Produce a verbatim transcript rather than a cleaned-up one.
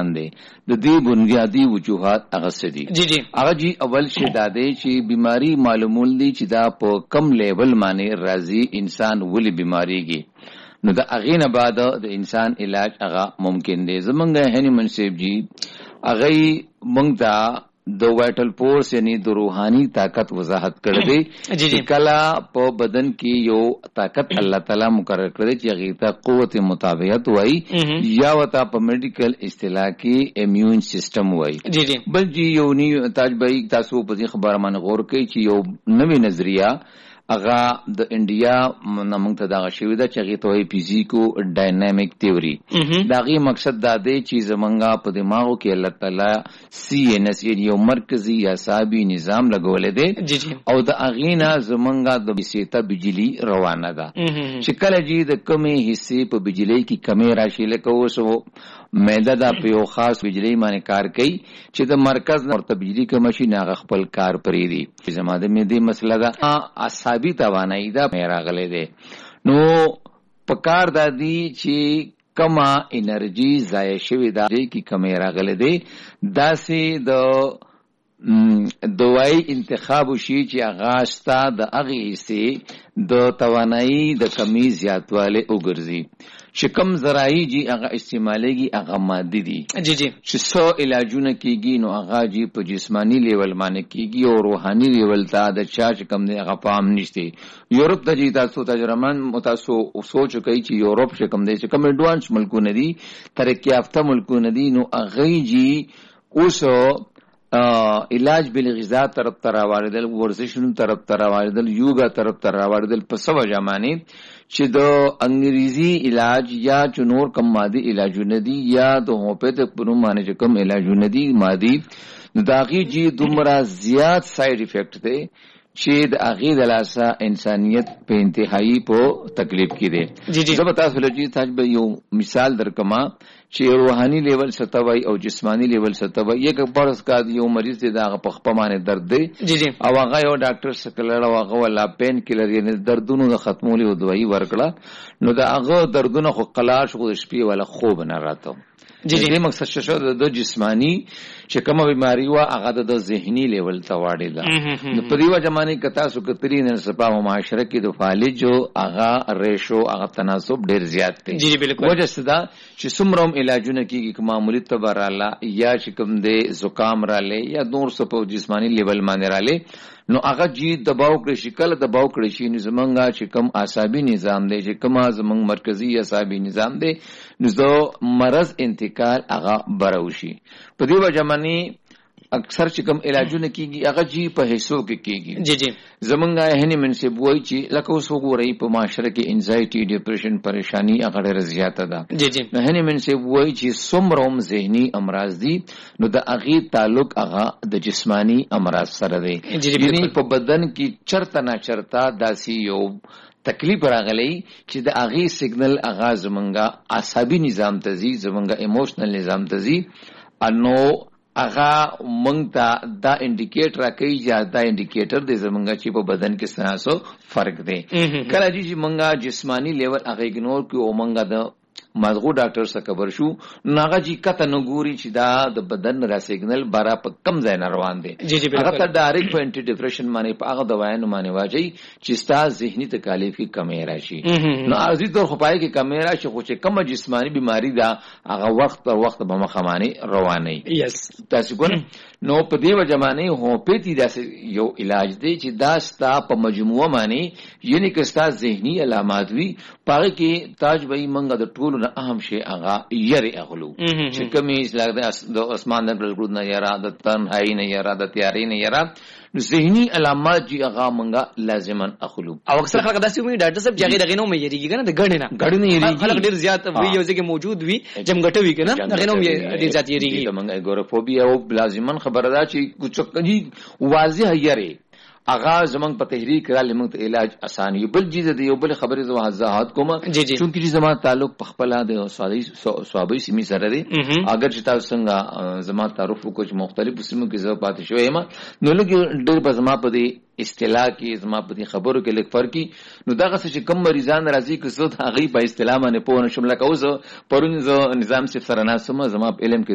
روان دي. د دې بنیادی وجوهات هغه څه دي؟ جی جی هغه جی اول شی دا دی چې بیماری معلومول دي چې دا په کم لیول باندې راځي، انسان ولې بیماریږي، نو د هغې نه بعد د انسان علاج هغه ممکن دی. زمونږ هني منصب جی هغه مونږ ته د وایټل فورس یعنی د روحانی طاقت وضاحت کړی دی چې کله په بدن کې یو طاقت الله تعالی مقرر کړی چې هغې ته قوت مطابقت وایي یا ورته په میډیکل اصطلاح کې امیون سیسټم وایي. بل جی یو نی تاج بھائی تاسو په دې خبره باندې غور کوئ چې یو نوې نظریه اغا د انډیا نمنګ ته دغه شوی ده چې هغې ته وایي فزیکو ډاینامیک تیوري. د هغې مقصد دا دی چې زمونږ په دماغو کې الله تعالی سی این اس یو مرکزي اعصابي نظام لګولی دی او د هغې نه زمونږ د حصې ته بجلي روانه ده چې کله جي د کمې حصې په بجلۍ کې کمې راشي، لکه اوس معده دا په یو خاص بجلۍ باندې کار کوي چې د مرکز نه ورته بجلي کمه شي نو هغه خپل کار پرېږدي. زما د معدې مسله ده اعصابي توانایي دا راغلی دی، نو پکار دا دی چې کمه انرژي ضایع شوې ده کې کمې راغلی دی، داسې د دوايي انتخاب وشي چې هغه ستا د هغې حصې د توانایي د کمی زیاتوالی وګرځي چې کم ذرایي جي هغه استعمالیږي هغه مادي دي جی جی چې څو علاجونه کېږي نو هغه جي په جسماني لیول باندې کېږي او روحاني لیول ته د چا چې کم دی هغه پام نشته. یورپ ته جي تاسو تجربان متاسو سوچ کوي چې یورپ چې کم دی چې کم ایڈوانس ملکونه دي، ترقی یافته ملکونه دي، نو هغه جي اوس علاج بالغذا طرف ته راوړېدل، ورزشونو طرف ته راوړېدل، یوګا طرف ته راوړېدل په څه وجه باندې چې د انګریزي علاج یا چې نور کم مادي علاجونه دي یا د هومیوپیتک په نوم باندې چې کم علاجونه دي مادي، نو د هغې جي دومره زیات سایډ افیکټ دی چې د هغې د لاسه انسانیت په انتهایی په تکلیف کې دی. زه به تاسو له جي تاج به یو مثال درکما چې روحاني لیول ستوي او جسمانی لیول ستوي. یک فرض کا یو مریض دی دا په خپه باندې درد دی او هغه یو ډاکټر سره لړ او هغه ولا پین کلر یعنی دردونو د ختمولو دوايي ورکړه، نو دا هغه دردونه خو قلاش خو شپې ولا خوب نه راته. جی جی مقصد شو د جسمانی چې کومه بیماری وا هغه د ذهني لیول ته واړېده. نو په دې وجه باندې که تاسو کتري نن سبا معاشره کې د فالج جو هغه ریشو هغه تناسب ډېر زیات دی. جی بالکل وجه څه ده چې څومره علاجونه کېږي که معمولي تبه راله یا چې کوم دی زکام رالی یا نور څه په جسماني لیول باندې رالی، نو هغه جي دباو کړی شي. کله دباو کړی شي نو زمونږ چې کوم اعصابي نظام دی چې کومه زمونږ مرکزي اعصابي نظام دی نو د مرض انتقال هغه بروشي. په دې وجه باندې اکثر چې کوم علاجونه کېږي هغه جي په حصو کې کېږي. جی جی زمونږ هني منصب وایي چې لکه اوس وګورئ په معاشره کې انزایټي ډپریشن پریشاني هغه ډېره زیاته ده. جی جی هني منصب وایي چې څومره هم ذهني امراض دي نو د هغې تعلق هغه د جسماني امراض سره دی. یعنی په بدن کې چرته نه چرته داسې یو تکلیف راغلی چې د هغې سیګنل هغه زمونږ عصبي نظام ته ځي، زمونږ ایموشنل نظام ته ځي، نو هغه مونږ ته دا انډیکیټ راکوي یا دا انډیکیټر دی زمونږ چې په بدن کې څه فرق دی. کله چې مونږ جسماني لیول هغه اګنور کړو او مونږ د مازغو ډاکټر څخه خبر شو نو هغه چې کته نه ګوري چې دا د بدن را سیګنل بارا په کم ځای نه روان دی، هغه ته ډایرکټ په انټي ډپریشن باندې په هغه دوايانو باندې واچي چې ستا ذهني تکالیف کې کمی راشي. نو ارزي طور خو پای کې کمی راشي خو چې کومه جسماني بیماری ده هغه وخت پر وخت به مخاماني رواني. یس تاسو ګورئ نو په دې وجه باندې هومیوپیتي داسې یو علاج دی چې دا ستا په مجموعه باندې یعنی که ستا ذهني علامات وي په هغه کې تاج بھائی منګه د ټولو نه اهم شی هغه یری اغلو چې کمیز لاګ د اسمان د بلګود نه یرا د تنهایی نه یرا د تیاری نه یرا ذهنی علامات جی هغه منګه لازما اخلو. او اکثر خلک داسې وي ډاکټر صاحب چې هغه دغه نوم یریږي کنه د غړې نه غړې نه یریږي، خلک ډیر زیات وي یو ځکه موجود وي جمګټه وي کنه دغه نوم یې ډیر زیات یریږي. منګه اګوروفوبیا او لازما خبره ده چې کوڅه واضح یری اغا زمنګ په تحریک را لمنګ ته علاج آسان یو. بل چیز دی یو بل خبره زو وضاحت کوم چونکی چې زما تعلق په خپل د صحابي سیمې سره دی. اگر چې تاسو څنګه زما تعارف وکړو چې مختلفو سیمو کې زه پاتې شوی یم نو لږ ډېر به زما په دې اصطلاح کې زما په دې خبرو کې لږ فرق کی نو دغه څه چې کم مریضان راځي که زه د هغې په اصطلاح باندې پوه نه شم. لکه اوس پرون زه نظام صاحب سره ناست وم، زما په علم کې